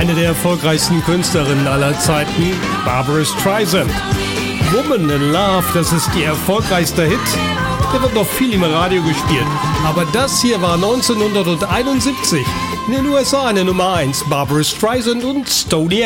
Eine der erfolgreichsten Künstlerinnen aller Zeiten, Barbra Streisand. Woman in Love, das ist ihr erfolgreichster Hit. Der wird noch viel im Radio gespielt. Aber das hier war 1971 in den USA eine Nummer 1. Barbra Streisand und Stoney